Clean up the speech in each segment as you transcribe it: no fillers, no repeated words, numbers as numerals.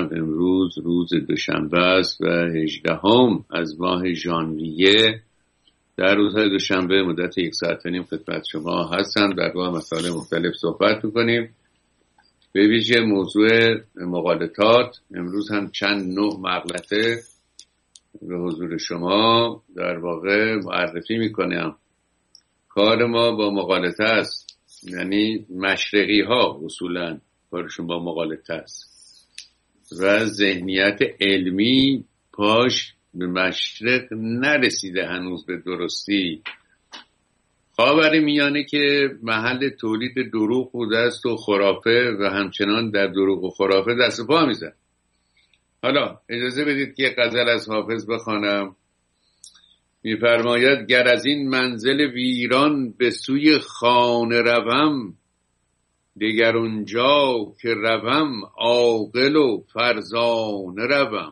امروز روز دوشنبه است و 18 از ماه ژانویه. در روزهای دوشنبه مدت 1 ساعت و نیم خدمت شما هستم. در راه مسائل مختلف صحبت می‌کنیم، به ویژه موضوع مغالطات. امروز هم چند نوع مغلطه به حضور شما در واقع معرفی می‌کنم. کار ما با مغالطه است، یعنی مشرقی ها اصولاً کارشون با مغالطه است و ذهنیت علمی پاش به مشرق نرسیده هنوز به درستی. خاورمیانه که محل تولید دروغ بوده است و خرافه و همچنان در دروغ و خرافه دست پا میزن. حالا اجازه بدید که غزل از حافظ بخوانم. می‌فرماید گر از این منزل ویران به سوی خانه روم، دگر اونجا که روم عاقل و فرزانه روم.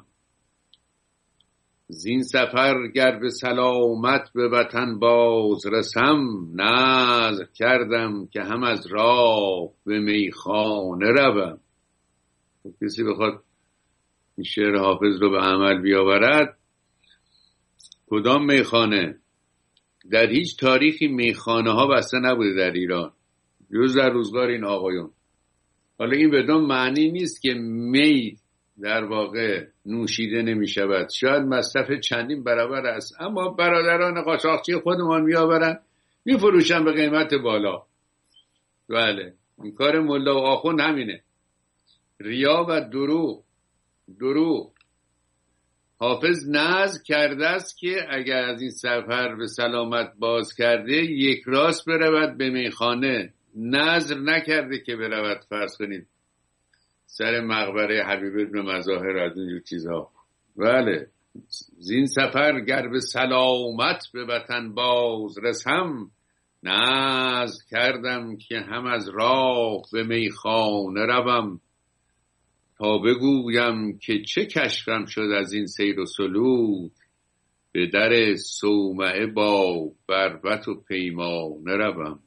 زین سفر گر به سلامت به وطن باز رسم، نذر کردم که هم از راه به میخانه روم. کسی بخواد این شعر حافظ رو به عمل بیاورد، کدام میخانه؟ در هیچ تاریخی میخانه ها بسته نبوده در ایران جز در روزگار این آقایون. حالا این بدون معنی نیست که می در واقع نوشیده نمی شود، شاید مصرف چندین برابر است، اما برادران قاچاقچی خودمان می آورن می فروشن به قیمت بالا. بله، این کار ملا و آخوند همینه، ریا و دروغ. حافظ نذر کرده است که اگر از این سفر به سلامت باز کرده یک راست برود به میخانه. نذر نکرده که برود فرض کنید سر مقبره حبیب ابن مظاهر از اینجور چیزها. بله، زین سفر گر به سلامت به وطن باز رسم، نذر کردم که هم از راه به میخانه روم. تا بگویم که چه کشفم شد از این سیر و سلوک، به در صومعه با بربط و پیمانه روم.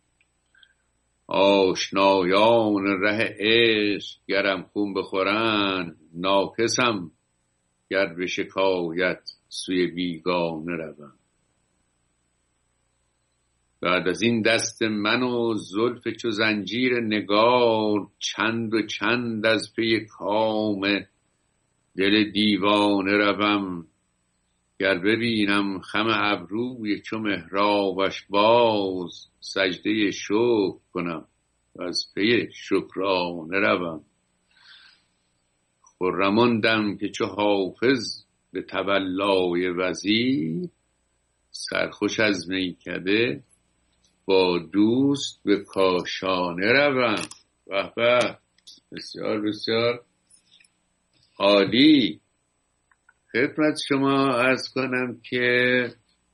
آشنایان ره عشق گرم خون بخورند، ناکسم گر به شکایت سوی بیگانه روم. بعد از این دست من و زلف چو زنجیر نگار، چند و چند از پی کام دل دیوانه روم. گر ببینم خم ابروی چو محرابش باز، سجده شکر کنم و از پی شکرانه روم. خرم آن دم که چو حافظ به تولای وزیر، سرخوش از میکده با دوست به کاشانه روم. به به، بسیار بسیار عالی. خدمت شما عرض کنم که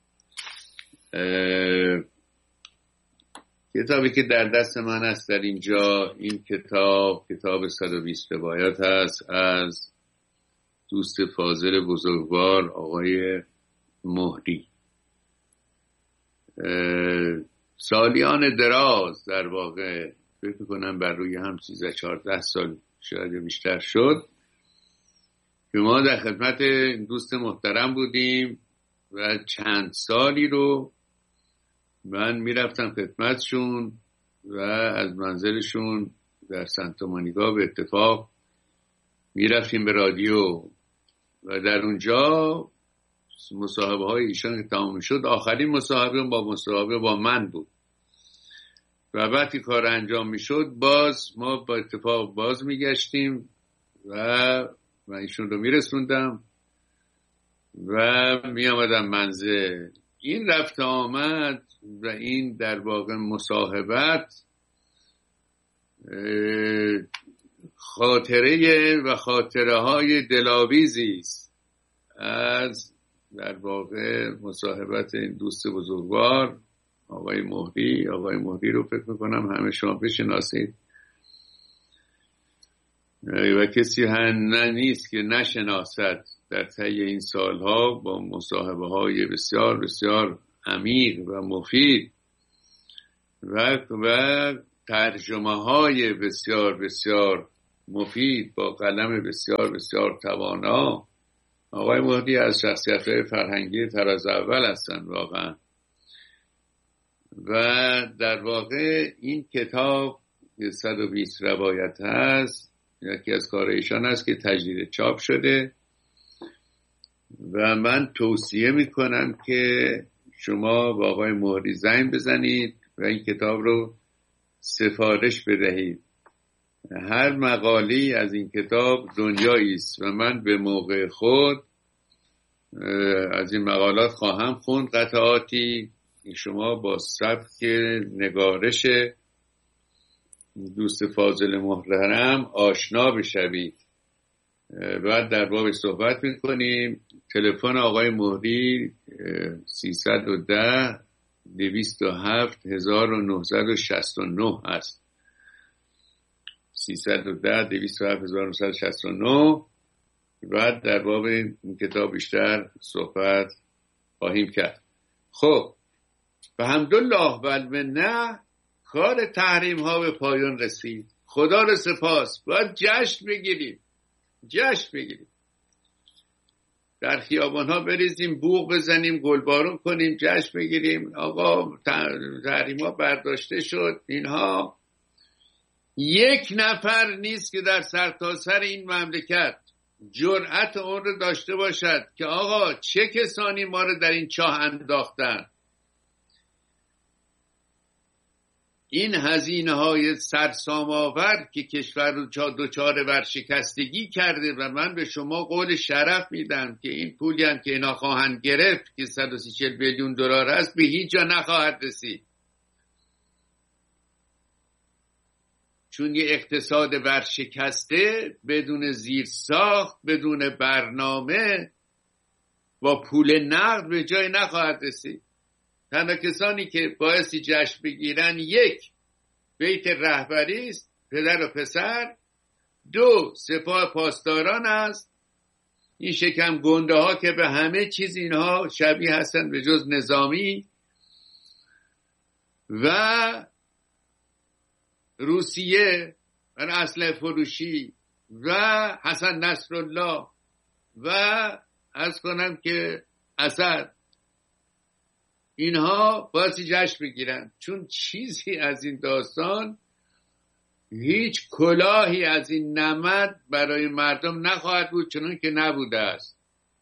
کتابی که در دست من است در اینجا، این کتاب 120 روایات هست از دوست فاضل بزرگوار آقای مهری. سالیان دراز در واقع فکر کنم بر روی هم 13-14 سال شاید بیشتر شد که ما در خدمت دوست محترم بودیم و چند سالی رو من میرفتم خدمتشون و از منزلشون در سانتا مونیکا به اتفاق میرفتیم به رادیو و در اونجا مصاحبه های ایشان که تمام شد، آخرین مصاحبه با من بود و وقتی کار انجام میشد باز ما با اتفاق باز میگشتیم و من ایشون رو میرسوندم و میامدم منزل. این رفت آمد و این در واقع مصاحبت خاطره های دلاویزی است از در واقع مصاحبت این دوست بزرگوار آقای مهری. آقای مهری رو فکر میکنم همه شما بشناسید و کسی نیست که نشناسد در طی این سالها با مصاحبه های بسیار بسیار عمیق و مفید و ترجمه های بسیار بسیار مفید با قلم بسیار بسیار توانا. آقای مهدی از شخصیت‌های فرهنگی طراز اول هستن واقعا. و در واقع این کتاب 120 روایت هست، یکی از کار ایشان است که تجدید چاپ شده و من توصیه میکنم که شما با آقای مهدی زنگ بزنید و این کتاب رو سفارش بدهید. هر مقالی از این کتاب دنیایی است و من به موقع خود از این مقالات خواهم خوند قطعاتی. شما با سبک نگارش دوست فاضل محترم آشنا بشوید. بعد در باب صحبت میکنیم. تلفن آقای مهدی 310 207 1969 است. 310 207 1969. بعد در باب این کتاب بیشتر صحبت خواهیم کرد. خب الحمدلله والمنه کار تحریم ها به پایان رسید. خدا رو سپاس. باید جشن بگیریم. در خیابان ها بریزیم، بوق بزنیم، گلبارون کنیم، جشن بگیریم. آقا تحریم ها برداشته شد. اینها یک نفر نیست که در سرتاسر این مملکت جرأت اون رو داشته باشد که آقا چه کسانی ما رو در این چاه انداختن. این هزینه های سرسام آور که کشور رو دچار ورشکستگی کرده و من به شما قول شرف میدم که این پولی هم که اینا خواهند گرفت که 140 میلیون دلار است به هیچ جا نخواهد رسید. چون یه اقتصاد ورشکسته بدون زیرساخت، بدون برنامه، با پول نقد به جای نخواهد رسید. تنها کسانی که بایستی جشن بگیرن، یک بیت رهبری است، پدر و پسر. دو سپاه پاسداران است، این شکم گنده ها که به همه چیز اینها شبیه هستن به جز نظامی. و روسیه و اسلحه فروشی و حسن نصرالله و عرض کنم که اسد. اینها باید جشن بگیرن، چون چیزی از این داستان، هیچ کلاهی از این نمد برای مردم نخواهد بود چنان که نبوده است.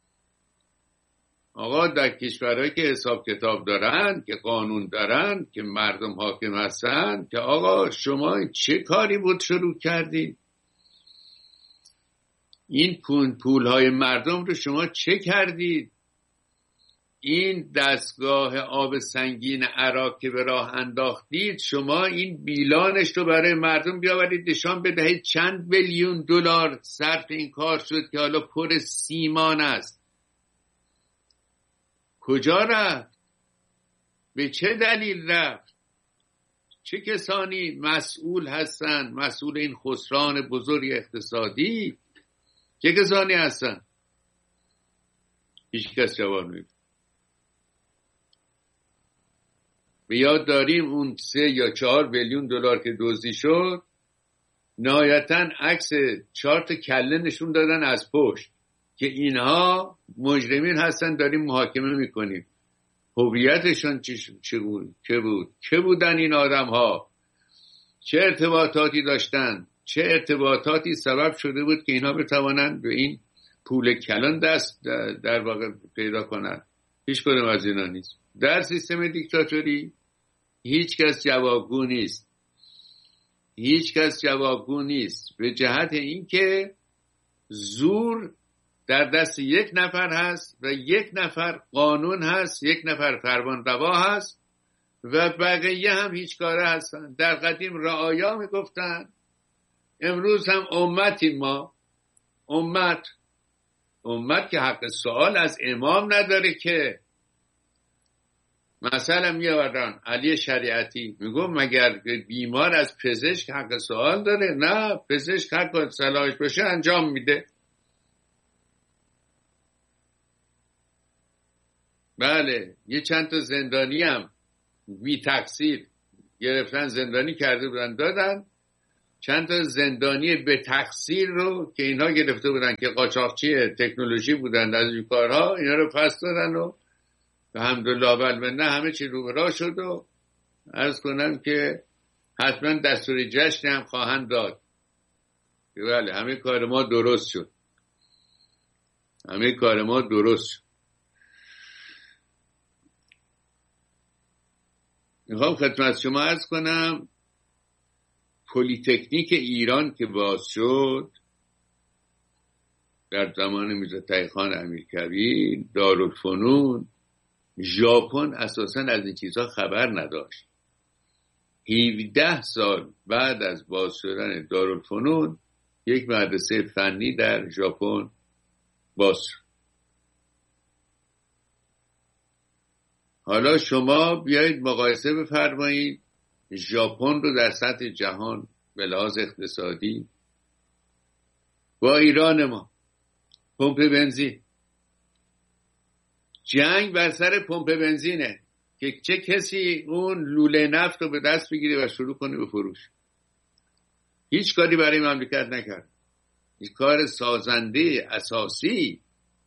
آقا در کشورهایی که حساب کتاب دارن، که قانون دارن، که مردم حاکم هستن، که آقا شما چه کاری بود شروع کردید؟ این پولهای مردم رو شما چه کردید؟ این دستگاه آب سنگین عراق که به راه انداختید، شما این بیلانش رو برای مردم بیاورید نشان بدهید چند میلیون دلار صرف این کار شد که حالا پر سیمان است. کجا رفت؟ به چه دلیل رفت؟ چه کسانی مسئول هستند؟ مسئول این خسران بزرگ اقتصادی چه کسانی هستند؟ هیچ کس جواب نمیده. به یاد داریم اون 3 یا 4 میلیون دلار که دزدی شد، نهایتاً عکس 4 تا کله نشون دادن از پشت که اینها مجرمین هستن، داریم محاکمه میکنیم. هویتشون چه بود؟ که بودن این آدم ها؟ چه ارتباطاتی داشتن؟ چه ارتباطاتی سبب شده بود که اینها بتوانند به این پول کلان دست در واقع پیدا کنن؟ هیچ کدوم از اینا نیست. در سیستم دیکتاتوری هیچ کس جوابگو نیست. به جهت اینکه زور در دست یک نفر هست و یک نفر قانون هست، یک نفر فرمانروا هست و بقیه هم هیچ کاره هستن. در قدیم رعایا میگفتن، امروز هم امتیم ما. امت که حق سوال از امام نداره که. مثلا میآوردن علی شریعتی میگم مگر بیمار از پزشک حق سوال داره؟ نه، پزشک حق صلاحش باشه انجام میده. بله، یه چند تا زندانی هم بی تقصیر گرفتن، زندانی کرده بودن دادن. چند تا زندانی به تقصیر رو که اینها گرفته بودن که قاچاقچی تکنولوژی بودن از این کارها، اینا رو پس دادن و الحمدلله والمنه همه چی رو به راه شد و عرض کنم که حتما دستور جشن هم خواهند داد. بله همه کار ما درست شد، همه کار ما درست شد. میخوام خدمت شما عرض کنم پلی‌تکنیک ایران که باز شد در زمان میرزا تقی‌خان امیرکبیر، دارالفنون، ژاپن اساساً از این چیزها خبر نداشت. 17 سال بعد از باز شدن دارالفنون یک مدرسه فنی در ژاپن باز شد. حالا شما بیایید مقایسه بفرمایید ژاپن رو در سطح جهان به لحاظ اقتصادی با ایران ما. پمپ بنزین، جنگ بر سر پمپ بنزینه که چه کسی اون لوله نفت رو به دست بگیره و شروع کنه به فروش. هیچ کاری برای مملکت نکرد. این کار سازنده اساسی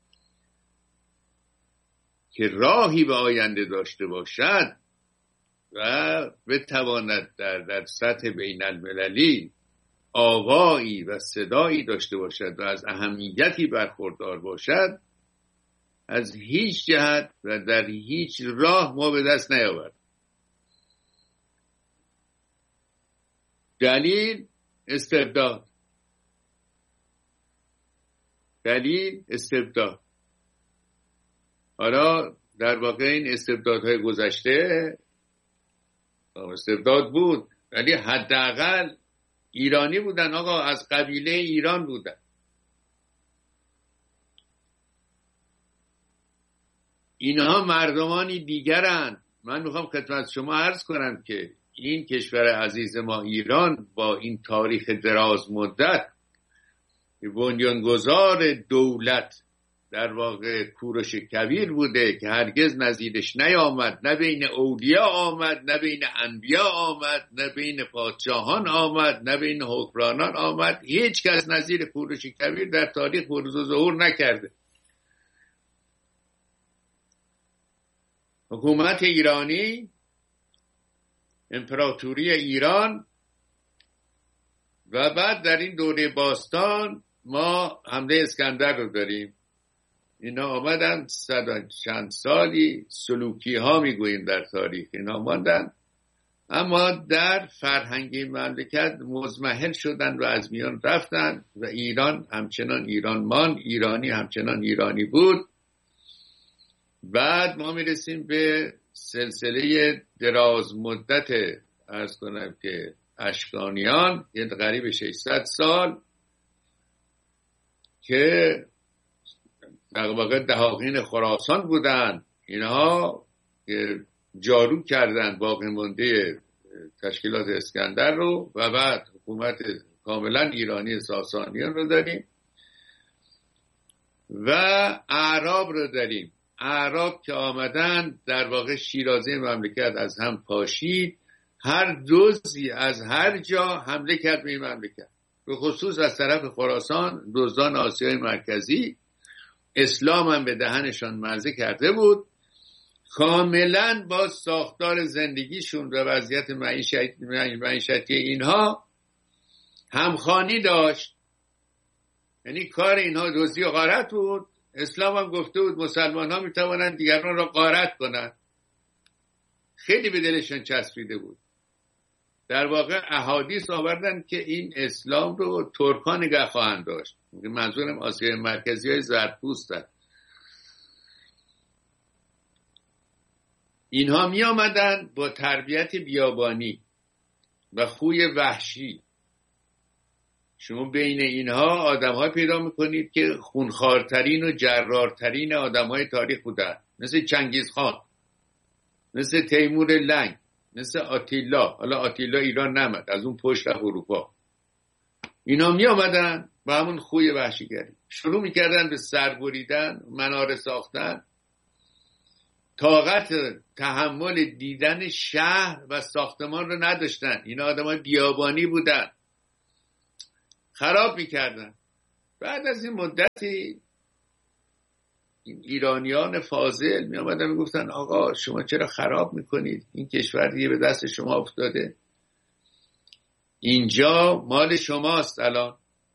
که راهی به آینده داشته باشد و بتواند در سطح بین المللی آوایی و صدایی داشته باشد و از اهمیتی برخوردار باشد، از هیچ جهت و در هیچ راه ما به دست نیاورد. دلیل استبداد، دلیل استبداد. حالا در واقع این استبدادهای گذشته استبداد بود ولی حداقل ایرانی بودن، آقا از قبیله ایران بودن. اینها مردمانی دیگرند. من میخوام خدمت شما عرض کنم که این کشور عزیز ما ایران با این تاریخ دراز مدت بنیانگذار دولت در واقع کوروش کبیر بوده که هرگز نظیرش نیامد، نه بین اولیا آمد، نه بین انبیا آمد، نه بین پادشاهان آمد، نه بین حکمرانان آمد. هیچ کس نظیر کوروش کبیر در تاریخ بروز و ظهور نکرده. حکومت ایرانی، امپراتوری ایران، و بعد در این دوره باستان ما حمله اسکندر رو داریم. اینا آمدن چند سالی سلوکی ها میگوییم در تاریخ، اینا آمدن اما در فرهنگ مملکت مزمحل شدن و از میان رفتن و ایران همچنان ایران ماند، ایرانی همچنان ایرانی بود. بعد ما میرسیم به سلسله دراز مدت عرض کنم که اشکانیان، یعنی قریب 600 سال که در واقع دهاقین خراسان بودن. اینها جارو کردن باقی مانده تشکیلات اسکندر رو و بعد حکومت کاملا ایرانی ساسانیان رو داریم و اعراب رو داریم. اعراب که آمدن در واقع شیرازه مملکت از هم پاشید، هر دزدی از هر جا حمله کرد به این مملکت، به خصوص از طرف خراسان دزدان آسیای مرکزی. اسلام هم به دهنشان مزه کرده بود، کاملا با ساختار زندگیشون و وضعیت معیشتی اینها همخوانی داشت. یعنی کار اینها دزدی و غارت بود. اسلام هم گفته بود مسلمان ها میتوانند دیگران را غارت کنند. خیلی به دلشان چسبیده بود. در واقع احادیث آوردن که این اسلام رو ترکان نگه خواهند داشت. منظورم آسیای مرکزی های زرتشتن. اینها می آمدن با تربیت بیابانی و خوی وحشی. شما بین اینها آدم‌ها پیدا می‌کنید که خونخوارترین و جرارترین آدم‌های تاریخ بودن، مثل چنگیزخان، مثل تیمور لنگ، مثل آتیلا. حالا آتیلا ایران نمد، از اون پشت رفت اروپا. اینا می آمدن با همون خوی وحشیگری شروع می‌کردن به سربریدن، مناره ساختن. طاقت تحمل دیدن شهر و ساختمان رو نداشتن. اینا آدم‌های بیابانی بودن. خراب میکردن. بعد از این مدتی این ایرانیان فاضل می آمدن می گفتن آقا شما چرا خراب میکنید؟ این کشور دیگه به دست شما افتاده، اینجا مال شماست. الان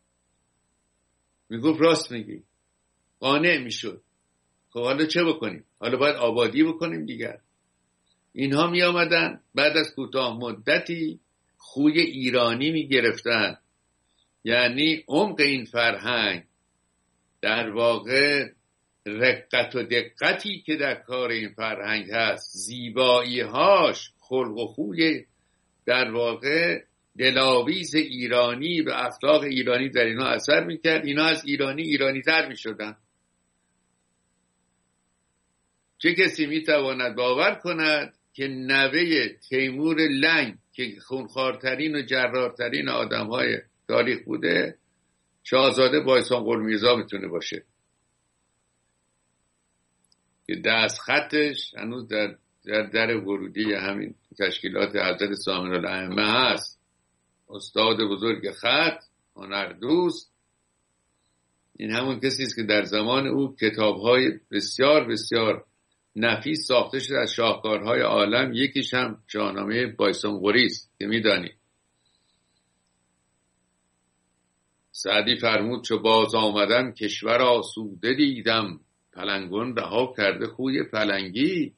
میگفت راست میگی، قانع میشد. خب حالا چه بکنیم؟ حالا باید آبادی بکنیم دیگر. اینها می آمدن بعد از کوتاه مدتی خوی ایرانی می گرفتن، یعنی عمق این فرهنگ، در واقع رقت و دقتی که در کار این فرهنگ هست، زیبایی هاش، خلق و خوی در واقع دلاویز ایرانی و اخلاق ایرانی در اینا اثر میکرد. اینا از ایرانی تر میشدن. چه کسی میتواند باور کند که نوه تیمور لنگ که خونخوارترین و جرارترین آدمهای تاریخ بوده، شاهزاده بایسان قرمیزا میتونه باشه که دست خطش هنوز در ورودی همین تشکیلات حضرت سامن الائمه هست. استاد بزرگ خط، هنردوست، این همون کسی است که در زمان او کتاب‌های بسیار بسیار نفیس ساخته شده از شاهکارهای عالم. یکیش هم شاهنامه بایسان قری است که میدانی. سعدی فرمود چو باز آمدم کشور آسوده دیدم، پلنگان رها کرده خوی پلنگی.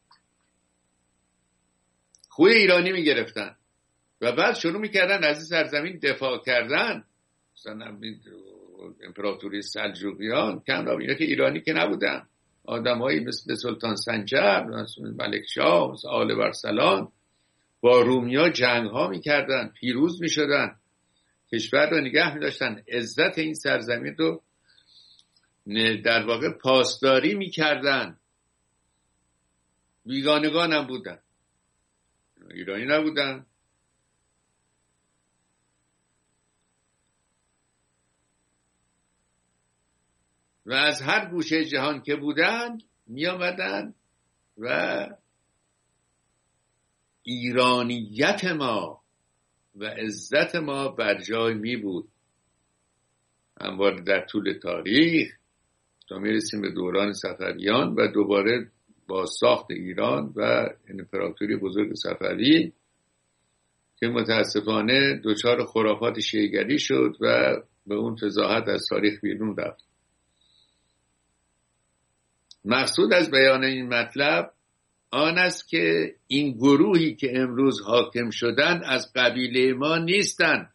خوی ایرانی میگرفتن و بعد شروع میکردن از این سرزمین دفاع کردن. مثلا امپراتوری سلجوقیان اینا که ایرانی که نبودن، آدمایی مثل سلطان سنجر، مثل ملک شاه، مثل آل برسلان با رومیا جنگ ها میکردن، پیروز میشدن، کشور رو نگه میداشتن، عزت این سرزمین رو در واقع پاسداری میکردن. بیگانگان هم بودن، ایرانی نبودن. و از هر گوشه جهان که بودن می آمدن و ایرانیت ما و عزت ما بر جای می بود. همواره در طول تاریخ تا می رسیم به دوران صفویان و دوباره با ساخت ایران و امپراتوری بزرگ صفوی که متاسفانه دچار خرافات شیعه‌گری شد و به اون فضاحت از تاریخ بیرون رفت. مقصود از بیان این مطلب آن است که این گروهی که امروز حاکم شدن از قبیله ما نیستند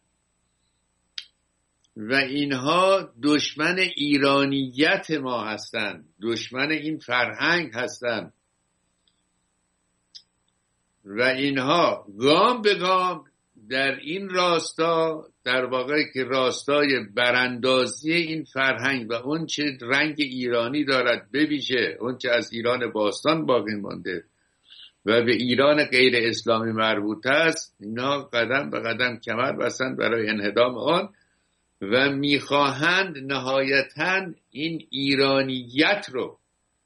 و اینها دشمن ایرانیت ما هستند، دشمن این فرهنگ هستند و اینها گام به گام در این راستا، در واقع که راستای براندازی این فرهنگ و اون چه رنگ ایرانی دارد، بویژه اون چه از ایران باستان باقی مانده و به ایران غیر اسلامی مربوط است، اینا قدم به قدم کمر بستند برای انهدام آن و میخواهند نهایتاً این ایرانیت رو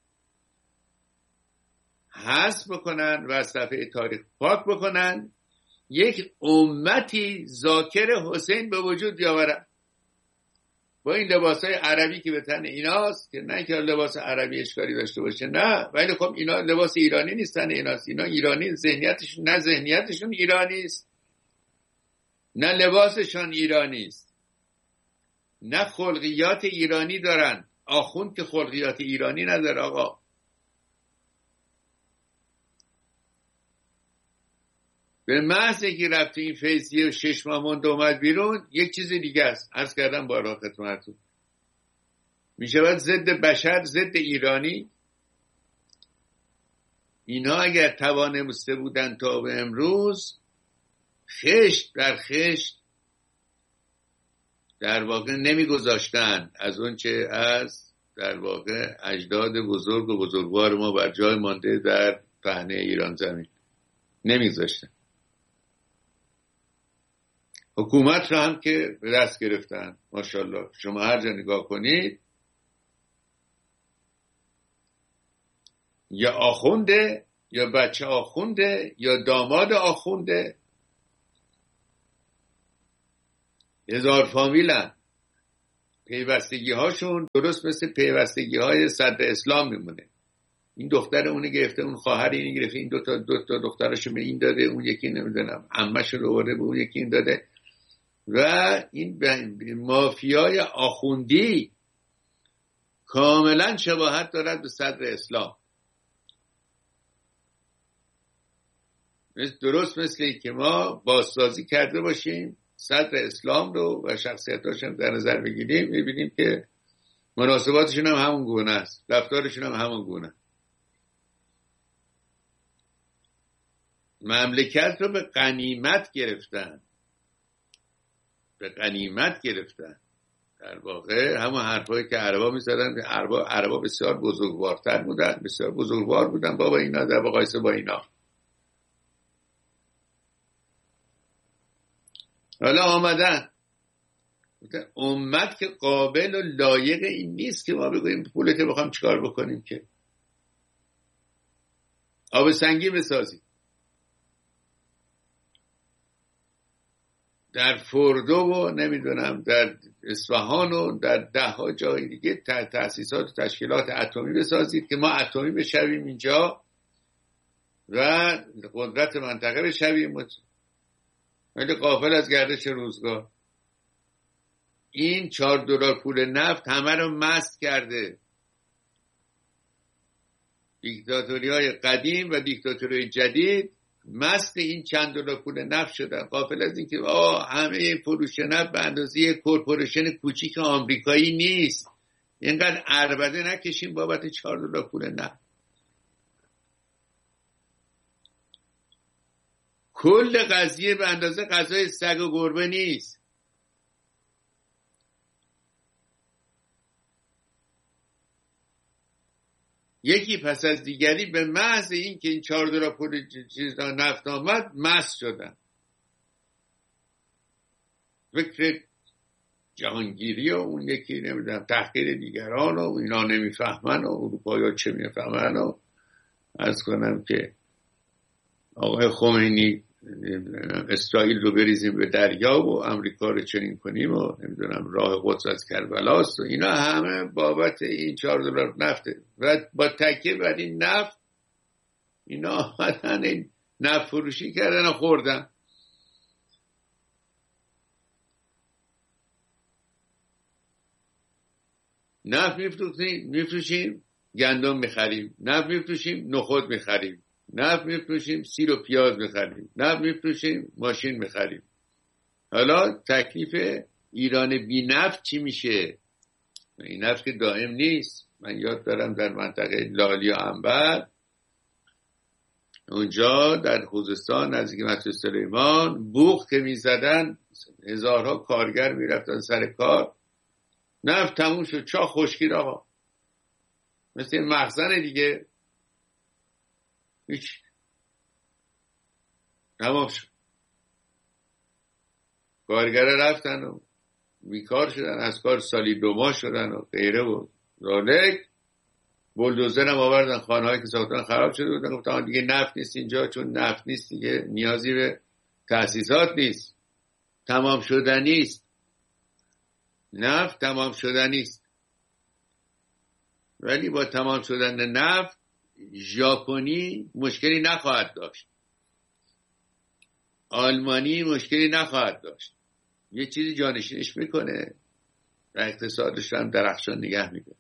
حذف بکنن و از صفحه تاریخ پاک بکنن، یک امتی ذاکر حسین به وجود بیاورن با این لباسای عربی که به تن ایناست، که نه که لباس عربی اشکالی داشته باشه، نه، ولی خب اینا لباس ایرانی نیستن. اینا ایرانی ذهنیتشون، نه ذهنیتشون ایرانی است، نه لباسشون ایرانی است، نه خلقیات ایرانی دارن. آخوند که خلقیات ایرانی نداره آقا. به محض که رفته این فیضیه و 6 ماه مونده اومد بیرون، یک چیز دیگه است. عرض کردم بارها خدمتتون، میشود ضد بشر، ضد ایرانی. اینا اگر توانسته بودن تا به امروز خشت در خشت در واقع نمیگذاشتن از اون چه از در واقع اجداد بزرگ و بزرگوار ما بر جای مانده در پهنه ایران زمین، نمیگذاشتن. حکومت را هم که به دست گرفتن ماشاءالله. شما هر جا نگاه کنید یا آخونده یا بچه آخونده یا داماد آخونده، 1000 فامیلن، پیوستگی هاشون درست مثل پیوستگی های صدر اسلام میمونه. این دختر اونو گرفته، اون خواهر اینو گرفته، این دو تا دخترشو به این داده، اون یکی نمیدونم عمه‌شو رو برده به اون یکی این داده. و این مافیای آخوندی کاملا شباهت دارد به صدر اسلام. درست مثل این که ما بازسازی کرده باشیم صدر اسلام رو و شخصیتاش هم در نظر بگیریم، میبینیم که مناسباتشون هم همون گونه است، رفتارشون هم همون گونه. مملکت رو به غنیمت گرفتن، در واقع همون حرفایی که عربا میزدن. عربا بسیار بزرگوارتر بودن، بسیار بزرگوار بودن بابا اینا در مقایسه با اینا. حالا آمدن امت که قابل و لایق این نیست که ما بگوییم پولت بخوام چیکار بکنیم، که آب سنگی بسازیم. در فردو و نمیدونم در اصفهان و در 10 جای دیگه تأسیسات و تشکیلات اتمی بسازید که ما اتمی بشویم اینجا و قدرت منطقه بشویم، ولی غافل از گردش روزگار. این $4 پول نفت همه رو مست کرده. دیکتاتوری های قدیم و دیکتاتوری جدید مست این چند دلار پول نفت شدن، غافل از این که همه فروش نفت به اندازه کورپوریشن کوچیک آمریکایی نیست. اینقدر عربده نکشیم بابت $4 پول نفت. کل قضیه به اندازه غذای سگ و گربه نیست. یکی پس از دیگری به محض این که این $4 پول نفت آمد مست شدن. فکر جهانگیری و اون یکی نمیدونم تحقیر دیگران و اینا نمیفهمن و اروپایی چه میفهمن و عرض کنم که آقای خمینی اسرائیل رو بریزیم به دریا و امریکا رو چنین کنیم و نمیدونم راه قدس از کربلاست و اینا همه بابت این $4 نفته. و با تکیه بر این نفت اینا آمدن این نفت فروشی کردن و خوردن. نفت میفروشیم گندم میخریم، نفت میفروشیم نخود میخریم، نفت میفروشیم سیر و پیاز میخریم، نفت میفروشیم ماشین میخریم. حالا تکلیف ایران بی نفت چی میشه؟ این نفت که دائم نیست. من یاد دارم در منطقه لالی و عنبر، اونجا در خوزستان نزدیک مسجد سلیمان، بوق که میزدن هزارها کارگر میرفتن سر کار، نفت تموم شد، چاه خشکید آقا، مثل این مخزن دیگه، هیچ تمام شد. کارگر رفتن و بیکار شدن، از کار سالی 2 ماه شدن و غیره و ذالک. بولدوزر هم آوردن، خانه‌هایی که ساختن خراب شده بودن، گفتن دیگه نفت نیست اینجا، چون نفت نیست دیگه نیازی به تأسیسات نیست، تمام شدنی است. نفت تمام شدنی است. ولی با تمام شدن نفت ژاپنی مشکلی نخواهد داشت، آلمانی مشکلی نخواهد داشت، یه چیزی جانشینش میکنه و اقتصادش هم درخشان نگه میده.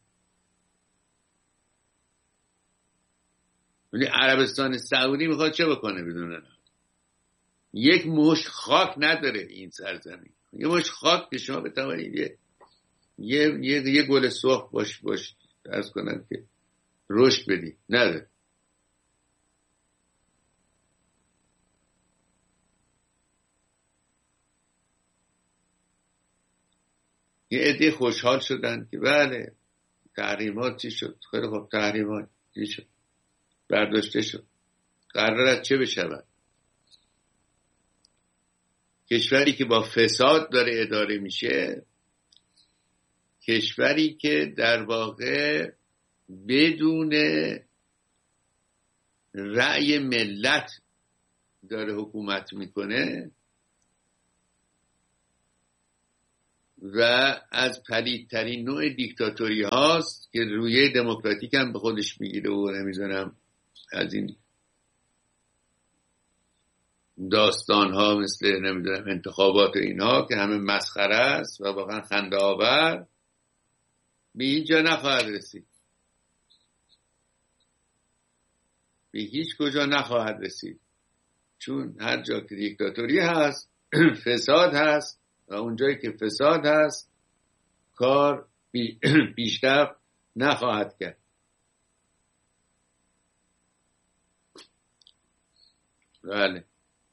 ولی عربستان سعودی میخواد چه بکنه بدون نفت؟ یک مشت خاک نداره این سرزمین. یه مشت خاک که شما بتوانید یه گل سرخ باش عرض کنم که رشد بدی، نداره. یه عده خوشحال شدن که بله تحریمات چی شد، خیلی خوب تحریمات چی شد، برداشته شد. قرار است چه بشود؟ کشوری که با فساد داره اداره میشه، کشوری که در واقع بدون رأی ملت داره حکومت میکنه، و از پلیدترین نوع دیکتاتوری هاست که روی دموکراتیک هم به خودش میگیره و نمیزنم از این داستان ها مثل نمیدونم انتخابات اینها که همه مسخره است و واقعا خنده آور، به اینجا نخواهد رسید، به هیچ کجا نخواهد رسید، چون هر جا که دیکتاتوری هست فساد هست و اونجایی که فساد هست کار پیشرفت نخواهد کرد. بله،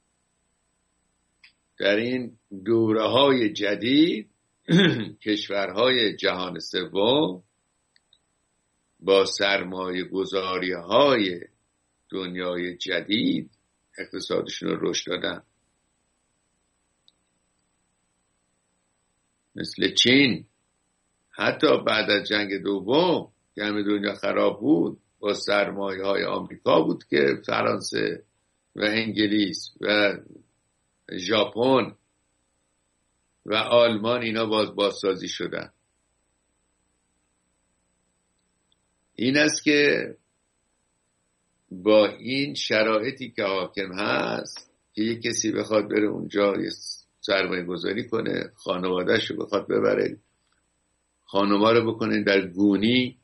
در این دوره‌های جدید کشورهای جهان سوم با سرمایه گذاری‌های دنیای جدید اقتصادشون رو رشد دادن، مثل چین. حتی بعد از جنگ دوم که همه دنیا خراب بود، با سرمایه‌های آمریکا بود که فرانسه و انگلیس و ژاپن و آلمان اینا بازسازی شدن. این است که با این شرایطی که حاکم هست که یک کسی بخواد بره اونجا سرمایه گذاری کنه، خانواده‌اش رو بخواد ببره، خانوما رو بکنه در گونی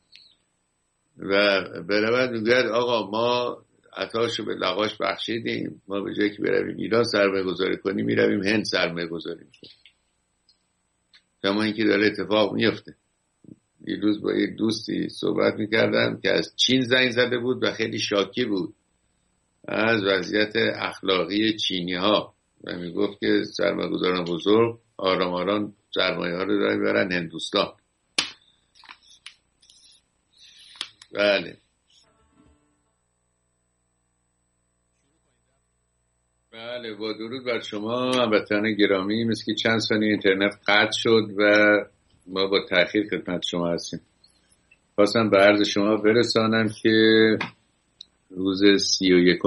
و برود میگوید آقا ما عطاشو به لغاش بخشیدیم، ما به جایی که برویم ایران سرمایه گذاری کنیم میرویم هند سرمایه گذاری میکنیم. کما اینکه داره اتفاق میفته. یه روز با یک دوستی صحبت میکردم که از چین زنگ زده بود و خیلی شاکی بود از وضعیت اخلاقی چینی ها و میگفت که سرمایه گذاران بزرگ آرام آرام سرمایه ها رو دارن برن هندوستان. بله بله، با درود بر شما هموطنان گرامی. مثل که چند ثانیه اینترنت قطع شد و ما با تأخیر خدمت شما هستیم. خواستم به عرض شما برسانم که روز 31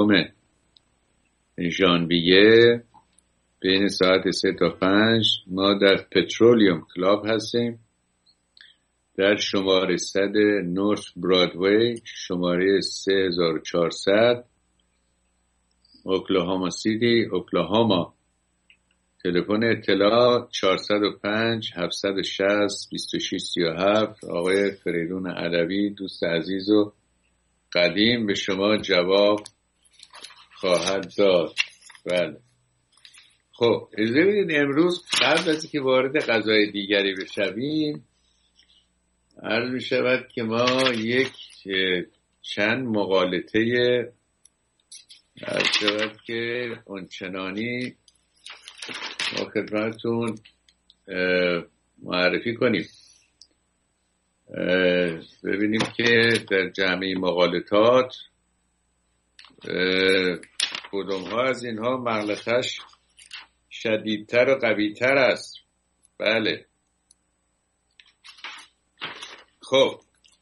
ژانویه بین ساعت 3 تا 5 ما در پترولیوم کلاب هستیم، در شماره 100 نورث برادوی، شماره 3400 اوکلاهاما سیتی، اوکلاهاما. تلفن اطلاع 405 760 2637. آقای فریدون علوی دوست عزیز و قدیم به شما جواب خواهد داد. بله خب اجازه بدید امروز قبل از اینکه وارد قضای دیگری بشویم عرض می شود که ما یک چند مقالطه عرض شود که اونچنانی ما خدمتتون معرفی کنیم. ببینیم که در جمعی مقالطات کدوم ها از اینها مغلطش شدیدتر و قویتر است. بله خب،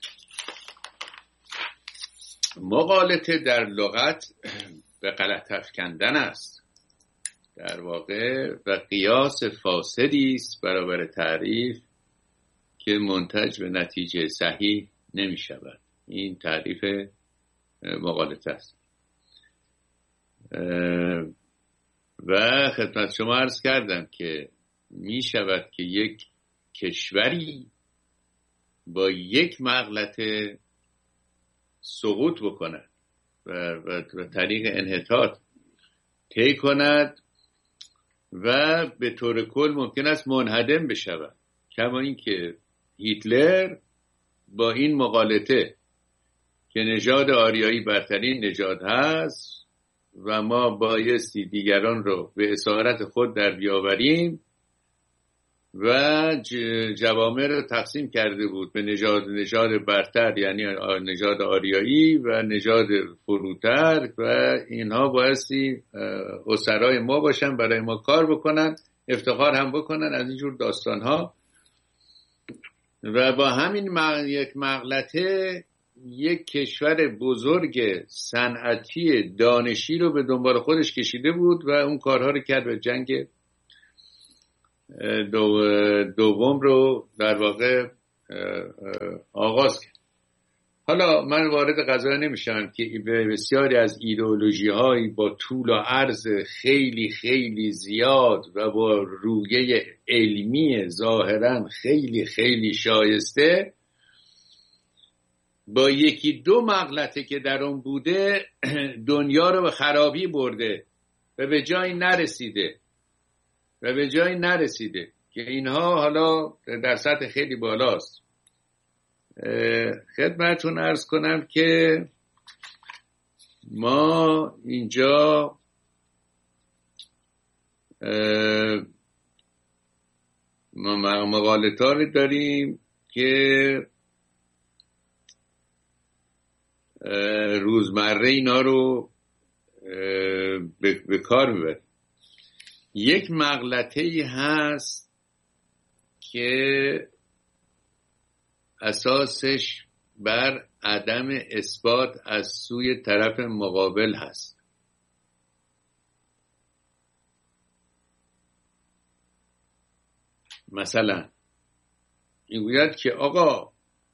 مغالطه در لغت به غلط افکندن است در واقع و قیاس فاسدی است برابر تعریف که منتج به نتیجه صحیح نمی شود. این تعریف مغالطه است. و خدمت شما عرض کردم که می شود که یک کشوری با یک مغلطه سقوط بکند و طریق انحطاط طی کند و به طور کل ممکن است منهدم بشود، کما اینکه هیتلر با این مغالطه که نژاد آریایی برترین نژاد هست و ما بایستی دیگران رو به اسارت خود در بیاوریم و جوامع رو تقسیم کرده بود به نژاد برتر یعنی نژاد آریایی و نژاد فروتر و اینها بایستی اسرای ما باشن، برای ما کار بکنن، افتخار هم بکنن از اینجور داستان ها. و با همین یک مغلطه یک کشور بزرگ صنعتی دانشی رو به دنبال خودش کشیده بود و اون کارها رو کرد به جنگ دوم رو در واقع آغاز کرد. حالا من وارد قضایا نمیشم که بسیاری از ایدئولوژی هایی با طول و عرض خیلی خیلی زیاد و با رویه علمی ظاهرا خیلی خیلی شایسته با یکی دو مغلطه که در اون بوده دنیا رو به خرابی برده و به جایی نرسیده که اینها حالا در سطح خیلی بالاست. خدمتتون عرض کنم که ما اینجا مقالطانی داریم که روزمره اینا رو به کار میبریم. یک مغلطه‌ای هست که اساسش بر عدم اثبات از سوی طرف مقابل هست. مثلا میگوید که آقا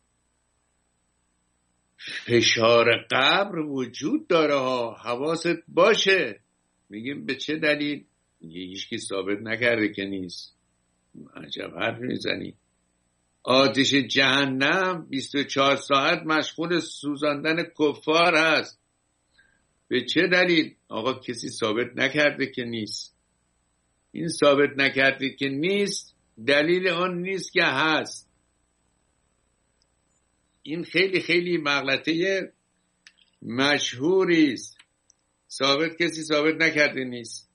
فشار قبر وجود داره ها، حواست باشه. میگیم به چه دلیل؟ هیچکی ثابت نکرده که نیست. عجب حرف میزنی. آتش جهنم 24 ساعت مشغول سوزاندن کفار هست. به چه دلیل؟ آقا کسی ثابت نکرده که نیست. این ثابت نکرده که نیست دلیل آن نیست که هست. این خیلی خیلی مغلطه مشهوری است. کسی ثابت نکرده نیست.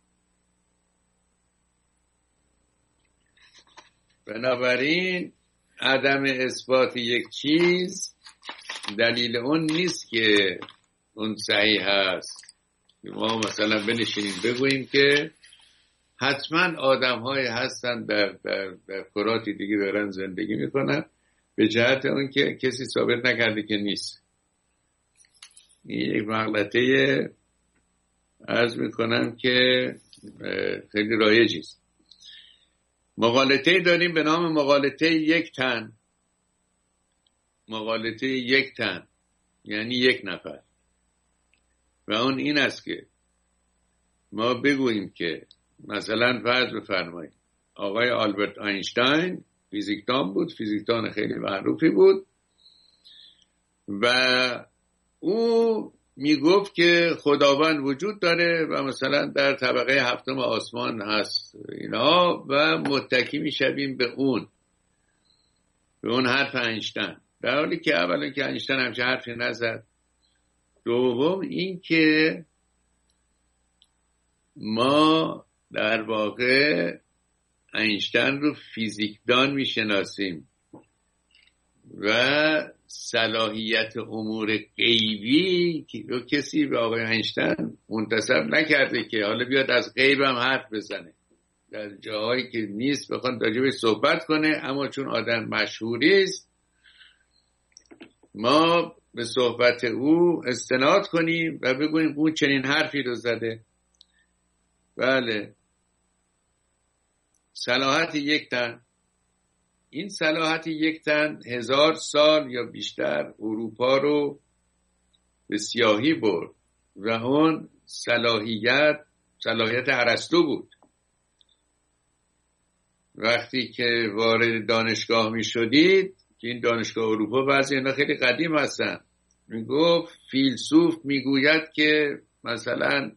بنابراین عدم اثبات یک چیز دلیل اون نیست که اون صحیح هست. ما مثلا بنشینیم بگوییم که حتما آدم های هستن در کراتی دیگه دارن زندگی میکنن به جهت اون که کسی ثابت نکرده که نیست. این یک مغلطه عرض میکنم که خیلی رایجی است. مغالطه داریم به نام مغالطه یک تن. مغالطه یک تن یعنی یک نفر، و اون این است که ما بگوییم که مثلا فرض بفرمایید آقای آلبرت اینشتین فیزیکدان بود، فیزیکدان خیلی معروفی بود و او میگفت که خداوند وجود داره و مثلا در طبقه هفتم آسمان هست اینا و متکی میشویم به اون حرف اینشتین، در حالی که اولا که اینشتین همچه حرفی نزد. دوم این که ما در واقع اینشتین رو فیزیکدان میشناسیم و صلاحیت امور غیبی رو کسی به آقای اینشتین منتسب نکرده که حالا بیاد از غیب هم حرف بزنه در جاهایی که نیست بخواد راجبش صحبت کنه. اما چون آدم مشهوری است ما به صحبت او استناد کنیم و بگوییم اون چنین حرفی رو زده. بله، صلاحیت یک تن. این صلاحیت یک تن 1000 سال یا بیشتر اروپا رو به سیاهی برد و اون صلاحیت ارسطو بود. وقتی که وارد دانشگاه می شدید که این دانشگاه اروپا بعضی اینا خیلی قدیم هستن، می گفت فیلسوف می گوید که مثلا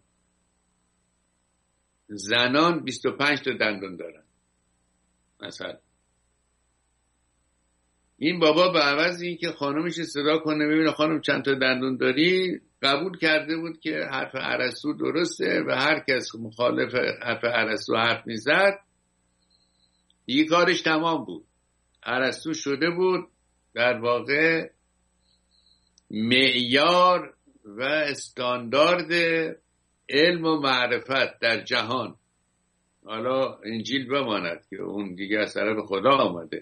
زنان 25 تا دندون دارن. مثلا این بابا به عوض این که خانمش صدا کنه ببینه خانم چند تا دندون داری، قبول کرده بود که حرف ارسطو درسته و هر کس مخالف حرف ارسطو حرف میزد دیگه کارش تمام بود. ارسطو شده بود در واقع معیار و استاندارد علم و معرفت در جهان. حالا انجیل بماند که اون دیگه از طرف خدا آمده.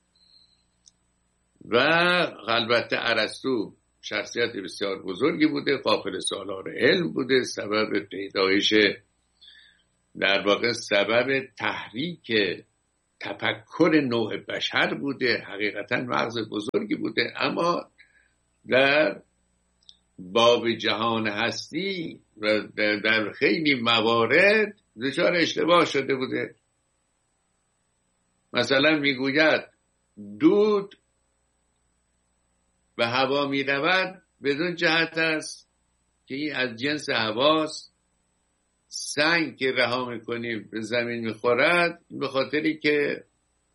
و البته ارسطو شخصیت بسیار بزرگی بوده، قافل سالار علم بوده، سبب پیدایش در واقع سبب تحریک تفکر نوع بشر بوده، حقیقتا مغز بزرگی بوده، اما در باب جهان هستی و در خیلی موارد دچار اشتباه شده بوده. مثلا میگوید دود به هوا می رود بدون جهت است که این از جنس هواست. سنگ که رها میکنیم به زمین میخورد به خاطری که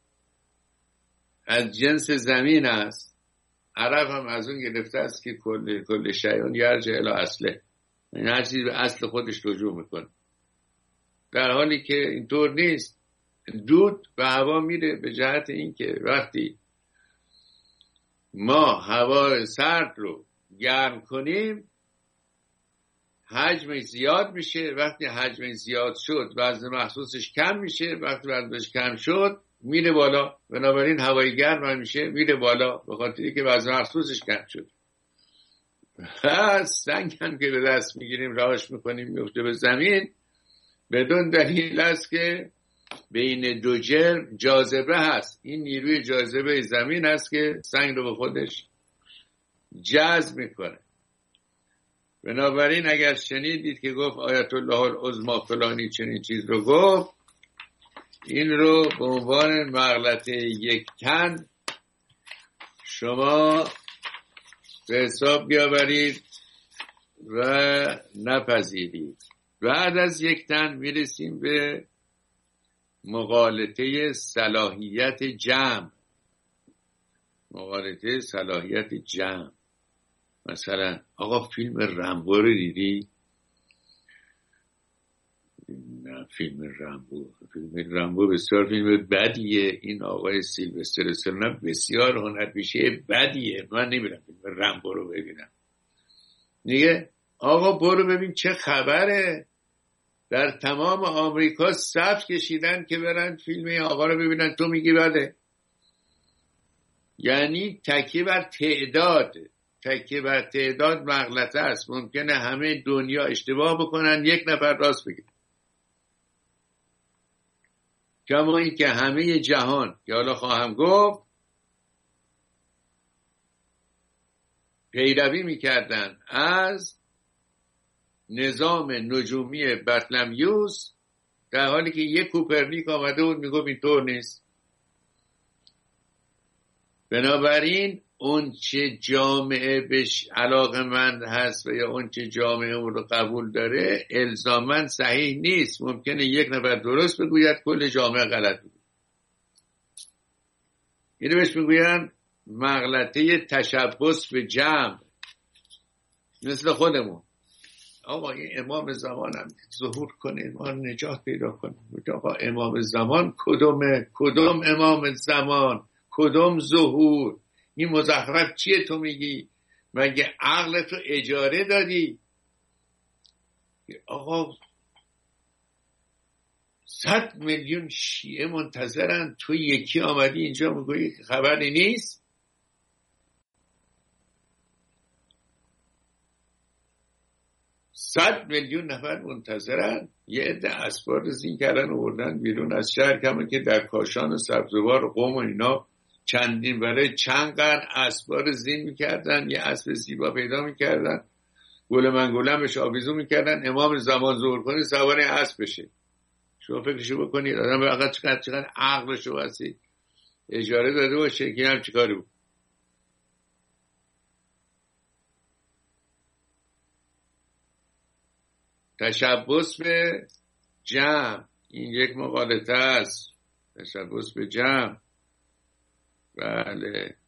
از جنس زمین است. عرب هم از اون گرفته است که کل شیء یرجع الی اصله، یعنی هر چیزی به اصل خودش رجوع میکنه، در حالی که اینطور نیست. دود به هوا میره به جهت اینکه وقتی ما هوا سرد رو گرم کنیم حجمش زیاد میشه، وقتی حجمش زیاد شد وزن محسوسش کم میشه، وقتی وزنش کم شد میره بالا، بنابراین هوای گرم هم میشه میره بالا به خاطری که وزن محسوسش کم شد. سنگ هم که به دست میگیریم رهاش میکنیم میفته به زمین بدون دلیل است که بین دو جرم جاذبه هست. این نیروی جاذبه زمین هست که سنگ رو به خودش جذب میکنه. بنابراین اگر شنیدید که گفت آیت الله العظمی فلانی چنین چیز رو گفت، این رو به عنوان مغلطه یک تن شما به حساب بیاورید و نپذیرید. بعد از یک تن میرسیم به مغالطه صلاحیت جمع. مغالطه صلاحیت جمع، مثلا آقا فیلم رامبو رو دیدی؟ نه، فیلم رامبو بسیار فیلم بدیه. این آقای سیلوستر استالون بسیار هنرپیشه بدیه، من نمیرم فیلم رامبو رو ببینم. دیگه آقا برو ببین چه خبره، در تمام آمریکا صف کشیدن که برن فیلم این آقا رو ببینن، تو میگی بده. یعنی تکیه بر تعداد مغلطه است. ممکنه همه دنیا اشتباه بکنن، یک نفر راست بگه. کما این که همه جهان که حالا خواهم گفت پیروی میکردن از نظام نجومی بطلمیوس، در حالی که یک کوپرنیک آمده بود میگفت اینطور نیست. بنابراین اون چه جامعه بهش علاقه‌مند هست و یا اون چه جامعه اون رو قبول داره الزاماً صحیح نیست. ممکنه یک نفر درست بگوید کل جامعه غلط بگوید. اینو بهش میگوین مغلطه تشبث به جمع. مثل خودمون، آقا این امام زمان هم ظهور کنه، ما نجات پیدا کنه. آقا امام زمان کدوم امام زمان، کدوم ظهور؟ این مزخرف چیه تو میگی؟ مگه عقلتو اجاره دادی؟ آقا 100 میلیون شیعه منتظرن، تو یکی آمدی اینجا میگویی خبری نیست؟ صد میلیون نفر منتظرن. یه عده اسبار زین کردن آوردن بیرون از شهر، کما که در کاشان و سبزوار قم و اینا چندین برای چند قرن اسبار زین میکردن، یه اسب زیبا پیدا میکردن، گل منگولمش آویزون میکردن، امام زمان ظهور کنه سوار اسب بشه. شما فکرشو بکنید آدم واقعا چقدر عقلشو واسه اجاره داده باشه که هم چیکاری بود. تشبث به جمع این یک مغالطه است. تشبث به جمع، بله.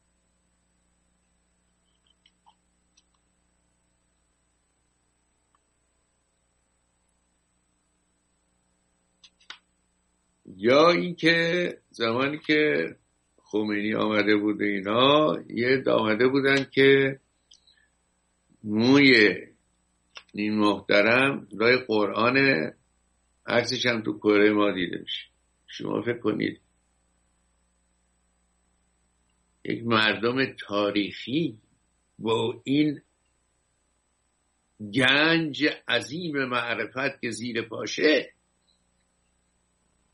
یا این که زمانی که خمینی آمده بود اینا یه آمده بودن که موی این محترم لای قرآن عکسش هم تو کره ما دیده میشه. شما فکر کنید یک مردم تاریخی با این گنج عظیم معرفت که زیر پاشه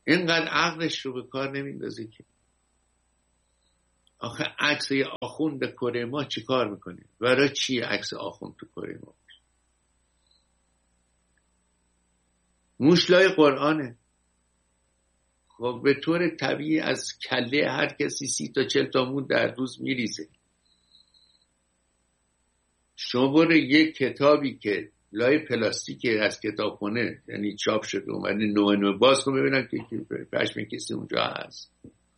اینقدر عقلش رو به کار نمیندازه که آخه عکس آخوند کره ما چی کار میکنه؟ برای چی عکس آخوند تو کره ما؟ موشلای قرآنه. خب به طور طبیعی از کله هر کسی 30 تا 40 تا مون در روز میریزه. شما برو یک کتابی که لای پلاستیک از کتابخونه یعنی چاپ شده اومده نوع باز کن ببینم که پشم کسی اونجا هست.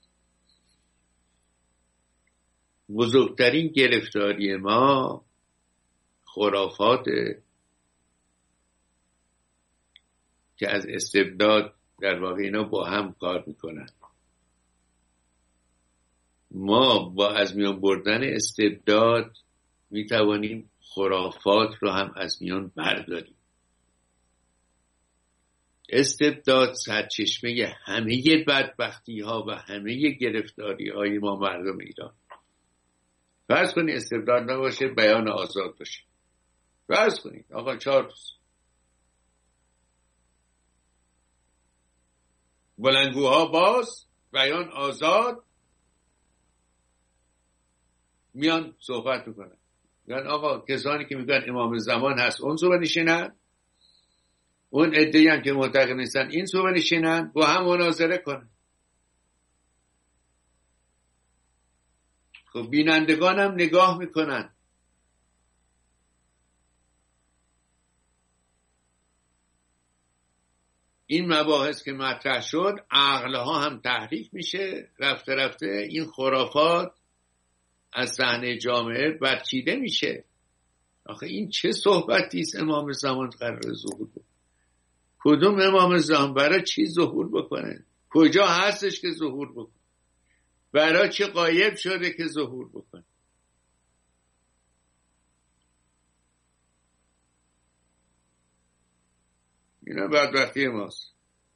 بزرگترین گرفتاری ما خرافاته که از استبداد در واقع اینا با هم کار میکنن. ما با از میان بردن استبداد میتوانیم خرافات رو هم از میان برداریم. استبداد سرچشمه همه بدبختی ها و همه گرفتاری های ما مردم ایران. فرض کنید استبداد نباشه، بیان آزاد باشه. فرض کنید آقا 4 روز بلندگوها باز، بیان آزاد، میان صحبت میکنن. میگن آقا کسانی که میگن امام زمان هست اون صحبت نشینن، اون عده‌ای هم که معتقد نیستن این صحبت نشینن، با هم مناظره کنن. خب بینندگان هم نگاه میکنن. این مباحث که مطرح شد عقلها هم تحریک میشه، رفته رفته این خرافات از صحنه جامعه برچیده میشه. آخه این چه صحبتی است امام زمان قرار ظهور بکنه؟ کدوم امام زمان برای چی ظهور بکنه؟ کجا هستش که ظهور بکنه؟ برای چه غایب شده که ظهور بکنه؟ اینا بدبختی ماست.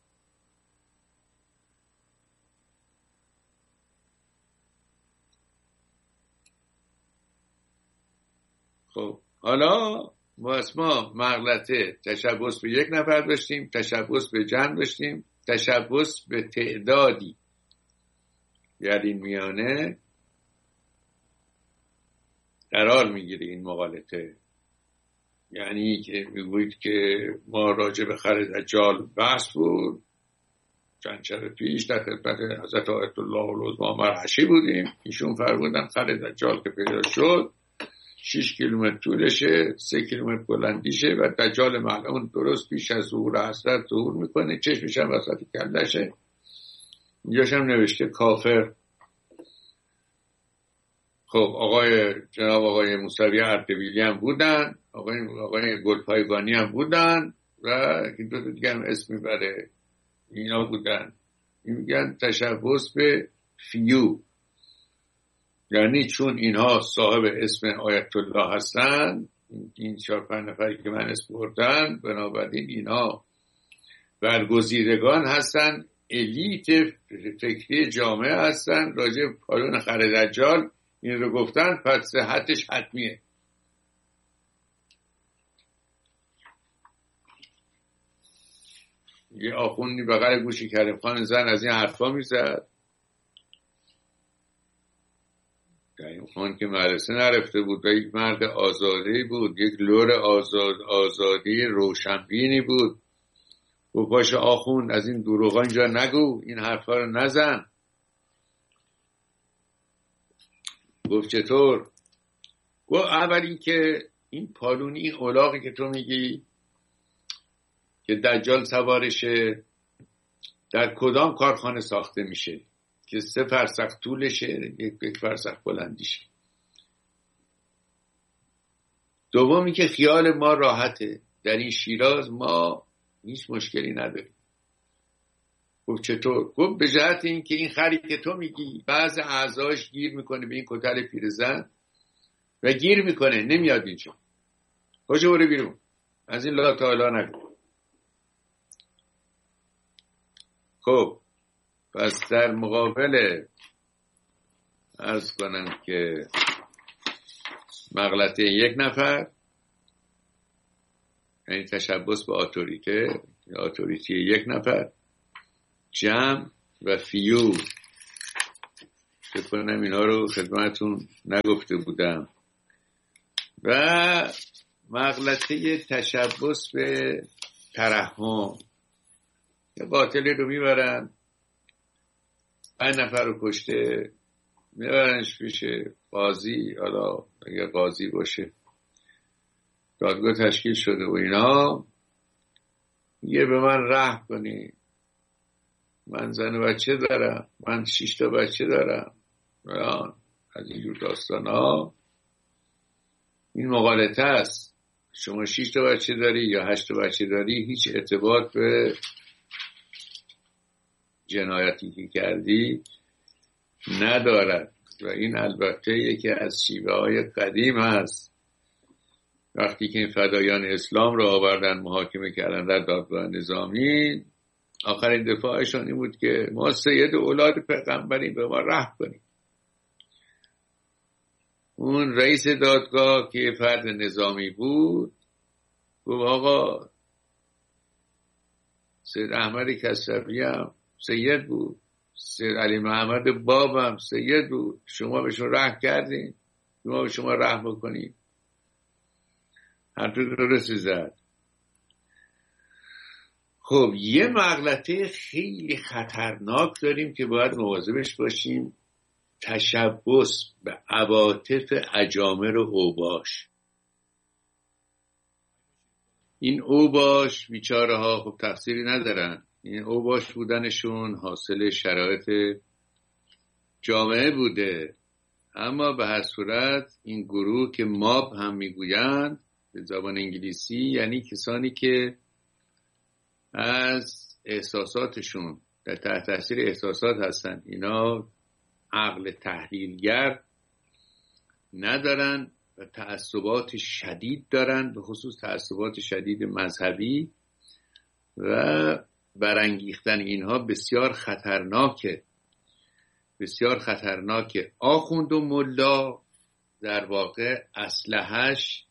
خب حالا ما مغلطه تشبث به یک نفر داشتیم، تشبث به جمع داشتیم، تشبث به تعدادی در این میانه قرار میگیره این مغالطه. یعنی که میگوید که ما راجع به خر دجال بحث بود، چند شب پیش در خدمت حضرت آیت الله العظمی مرعشی بودیم. ایشون فرمودن خر دجال که پیدا شد 6 کیلومتر طولشه، 3 کیلومتر بلندیشه و دجال ملعون درست پیش از ظهور حضرت ظهور میکنه، چشمش هم وسط کلشه. اینجاش هم نوشته کافر. خب جناب آقای موسوی اردبیلی هم بودن، آقای گلپایگانی هم بودن و دو دیگه هم اسم میبره، اینا بودن. این میگن تشبث به فیو، یعنی چون اینها صاحب اسم آیت الله هستن، این 4-5 نفری که من اسم بردن، بنابراین اینها برگزیدگان هستن، الیت فکری جامعه هستن، راجع پالون خر دجال این رو گفتن، پس صحتش حتمیه. یه آخوندی بغل گوشی کریم خان زن از این حرفا میزد. کریم خان که مدرسه نرفته بود و یک مرد آزادی بود، یک لور آزادی روشنبینی بود. و باشه آخوند از این دروغا اینجا نگو، این حرفا رو نزن. گفت چطور؟ گفت اول این که این پالونی، این الاغی که تو میگی که دجال سوارشه، در کدام کارخانه ساخته میشه که 3 فرسخ طولشه، 1 فرسخ بلندیشه؟ دومی که خیال ما راحته، در این شیراز ما هیچ مشکلی نداریم. گفت چطور؟ گفت به جهت این که این خری که تو میگی بعض اعضاش گیر میکنه به این کتل پیرزن و گیر میکنه نمیاد اینجا. خوشه بره بیرون، از این لا تعالی نگو. خب پس در مقابل عرض کنم که مغلطه یک نفر، یعنی تشبث به اتوریته یک نفر، جمع و فیور. فکر کنم اینا رو خدمتون نگفته بودم. و مغلطه تشبث به ترحم. یه قاتلی رو میبرن، 5 نفر رو کشته، میبرنش پیش قاضی، حالا اگه قاضی باشه، دادگاه تشکیل شده و اینا، یه به من رحم کنی، من زن و بچه دارم، من 6 تا بچه دارم، از اینجور داستان ها. این مغالطه است. شما 6 تا بچه داری یا 8 تا بچه داری، هیچ ارتباط به جنایتی که کردی ندارد. و این البته یکی از شیوه های قدیم هست. وقتی که این فدایان اسلام رو آوردن محاکمه کردن در دادگاه نظامی، آخرین دفاعشان این بود که ما سید اولاد پیغمبریم، به ما رحم کنیم. اون رئیس دادگاه که فرد نظامی بود گفت آقا سید احمد کسروی هم سید بود، سید علی محمد باب هم سید بود، شما بهشون رحم کردین، شما به شما رحم بکنید. هر تو درست زد. خب یه مغلطه خیلی خطرناک داریم که باید مواظبش باشیم، تشبث به عواطف اجامر و اوباش. این اوباش بیچاره ها خب تقصیری ندارن، این اوباش بودنشون حاصل شرایط جامعه بوده، اما به هر صورت این گروه که ماب هم میگویند به زبان انگلیسی، یعنی کسانی که از احساساتشون در تحت تاثیر احساسات هستن، اینا عقل تحلیلگر ندارن و تعصبات شدید دارن، به خصوص تعصبات شدید مذهبی، و برانگیختن اینها بسیار خطرناکه، بسیار خطرناکه. آخوند و ملا در واقع اسلحه‌اش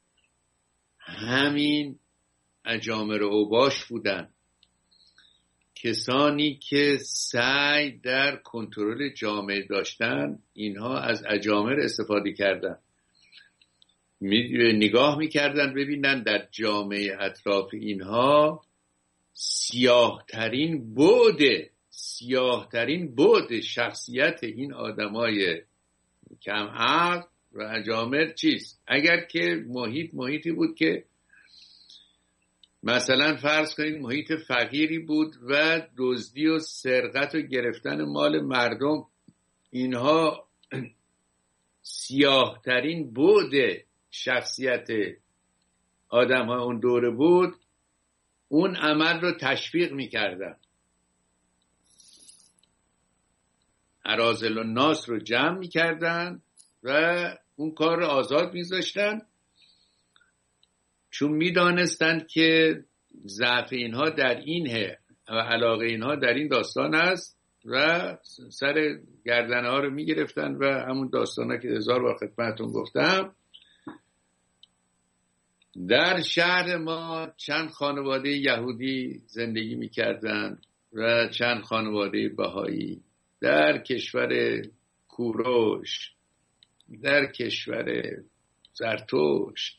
همین اجامر اوباش بودن، کسانی که سعی در کنترل جامعه داشتن، اینها از اجامر استفاده کردن. نگاه میکردن ببینن در جامعه اطراف اینها سیاهترین بعد شخصیت این آدمای کم عقل و اجامر چیست. اگر که محیطی بود که مثلا فرض کنید محیط فقیری بود و دزدی و سرقت و گرفتن مال مردم، اینها سیاهترین بعد شخصیت آدم ها اون دوره بود، اون عمل رو تشویق میکردن، اراذل الناس رو جمع میکردن و اون کار رو آزاد میذاشتن، چون میدانستند که ضعف اینها در اینه و علاقه اینها در این داستان است و سر گردنه ها رو میگرفتن و همون داستانه که 1000 بار خدمتون گفتم. در شهر ما چند خانواده یهودی زندگی میکردن و چند خانواده بهایی. در کشور کوروش، در کشور زرتشت،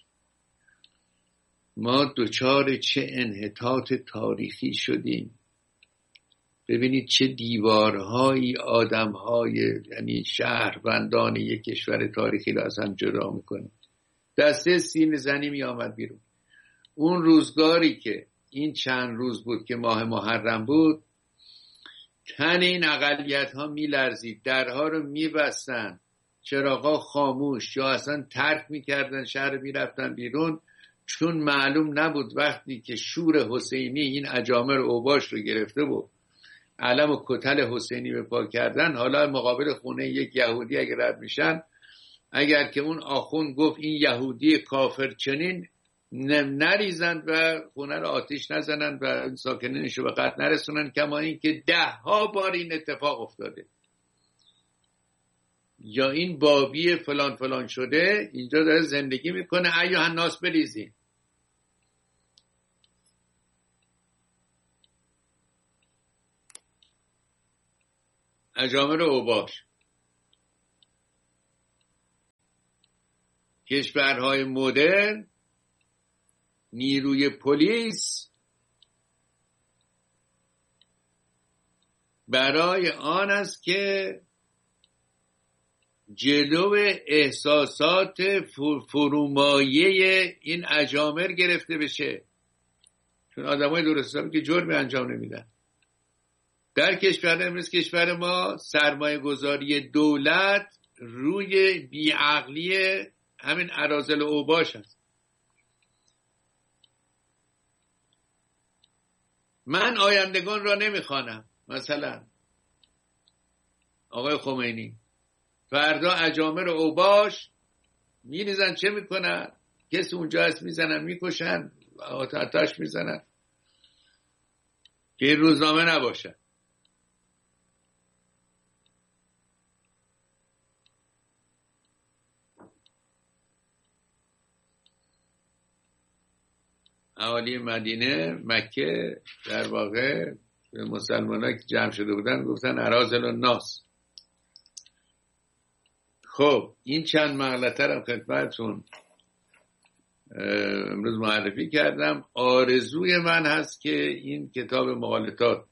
ما دچار چه انحطاط تاریخی شدیم. ببینید چه دیوارهایی آدمهای، یعنی شهروندان یک کشور تاریخی رو از هم جدا میکنه. دسته سینه زنی می آمد بیرون. اون روزگاری که این چند روز بود که ماه محرم بود، تن این اقلیت ها می لرزید، درها رو می بستن، چراغا خاموش یا اصلا ترک می کردن، شهر می رفتن بیرون، چون معلوم نبود وقتی که شور حسینی این اجامر اوباش رو گرفته بود، علم و کتل حسینی به پا کردن، حالا مقابل خونه یک یهودی اگر رد میشن، اگر که اون آخوند گفت این یهودی کافر چنین، نریزند و خونه رو آتیش نزنند و ساکنینش رو به قتل نرسونن. کما این که 10 بار این اتفاق افتاده. یا این بابی فلان فلان شده اینجا داره زندگی میکنه، ایها الناس بریزین. اجامر اوباش. کشورهای مدرن نیروی پلیس برای آن است که جلو احساسات فرومایه این اجامر گرفته بشه، چون آدمای درست حسابی که جرمی انجام نمیدن. در کشور مثل کشور ما سرمایه گذاری دولت روی بیعقلی همین اراذل اوباش هست. من آیندگان را نمیخوانم. مثلا آقای خمینی فردا اجامر اوباش میریزن، چه میکنن؟ کسی اونجا هست میزنن، میکشن، آتش میزنن که این روزنامه نباشه. اهالی مدینه مکه در واقع به مسلمان‌ها که جمع شده بودن گفتن اراذل الناس. خب این چند مغلطه رو خدمتتون امروز معرفی کردم. آرزوی من هست که این کتاب مغالطات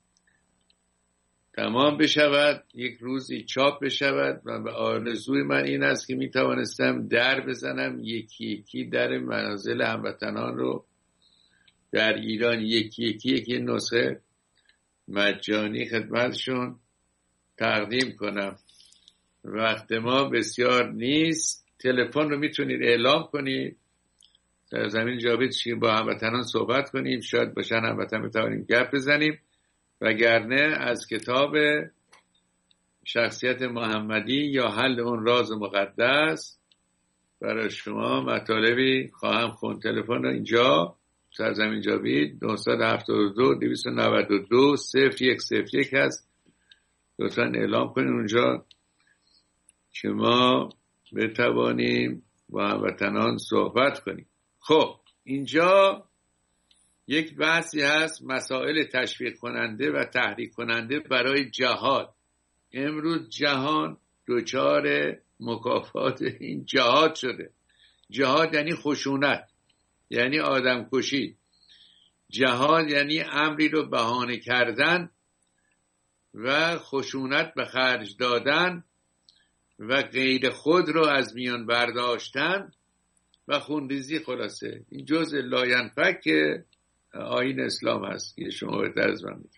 تمام بشود، یک روزی چاپ بشود و به آرزوی من این است که می توانستم در بزنم یکی یکی در منازل هموطنان رو در ایران، یکی نسخه مجانی خدمتشون تقدیم کنم. وقت ما بسیار نیست. تلفن رو میتونید اعلام کنید، سرزمین جاوید با هموطنان صحبت کنیم، شاید باشن هموطن بتوانیم گپ بزنیم. وگرنه از کتاب شخصیت محمدی یا حل اون راز مقدس برای شما مطالبی خواهم خوند. تلفن اینجا سرزمین جاوید 972 292 0101 هست. لطفا اعلام کنید اونجا که ما بتوانیم با هموطنان صحبت کنیم. خب اینجا یک بحثی هست، مسائل تشویق کننده و تحریک کننده برای جهاد. امروز جهان دچار مکافات این جهاد شده. جهاد یعنی خشونت، یعنی آدم کشی. جهاد یعنی امری رو بهانه کردن و خشونت به خرج دادن و غیر خود رو از میان برداشتن و خونریزی. خلاصه این جزء لاینفک آیین اسلام هست که شما بهتر از من می‌دونید.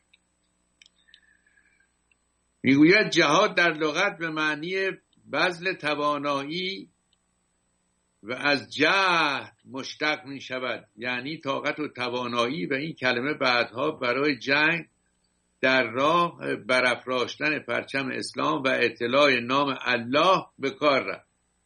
میگوید جهاد در لغت به معنی بذل توانایی و از جهد مشتق می شود، یعنی طاقت و توانایی، و این کلمه بعدها برای جنگ در راه برافراشتن پرچم اسلام و اطلاع نام الله به کار رفت.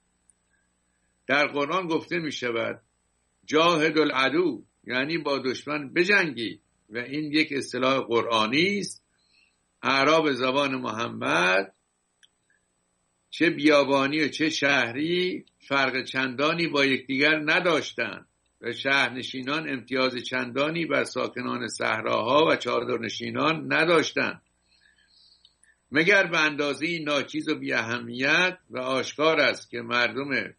در قرآن گفته می شود جاهد العدو، یعنی با دشمن بجنگی، و این یک اصطلاح قرآنی است. اعراب زبان محمد چه بیابانی و چه شهری فرق چندانی با یکدیگر نداشتند و شهرنشینان امتیاز چندانی بر ساکنان صحراها و چادرنشینان نداشتند، مگر به اندازه ناچیز و بی اهمیت. و آشکار است که مردم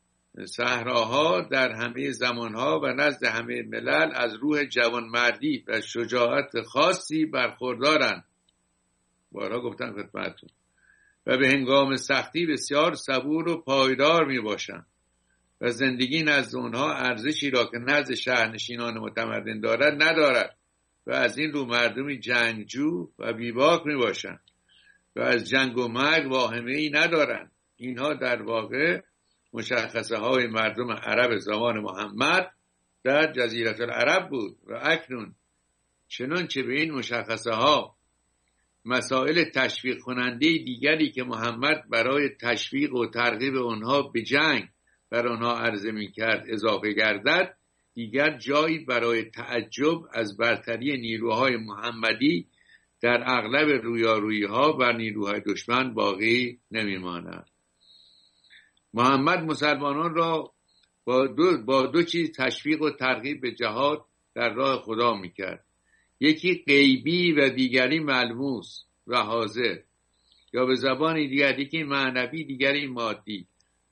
صحراها در همه زمانها و نزد همه ملل از روح جوانمردی و شجاعت خاصی برخوردارند. بارها گفتم خدمتتون. و به هنگام سختی بسیار صبور و پایدار می باشند و زندگی نزد اونها ارزشی را که نزد شهرنشینان متمدن دارد ندارد و از این رو مردمی جنگجو و بیباک می باشند و از جنگ و مرگ واهمه‌ای ندارند. اینها در واقع مشخصه های مردم عرب زمان محمد در جزیره العرب بود و اکنون چنانچه به این مشخصه ها مسائل تشویق کننده دیگری که محمد برای تشویق و ترغیب آنها به جنگ بر آنها عرضه می کرد اضافه گردد، دیگر جایی برای تعجب از برتری نیروهای محمدی در اغلب رویارویی ها بر نیروهای دشمن باقی نمی ماند. محمد مسلمانان را با دو چیز تشویق و ترغیب به جهاد در راه خدا می کرد. یکی غیبی و دیگری ملموس و حاضر. یا به زبان دیگر، یکی معنوی دیگری مادی.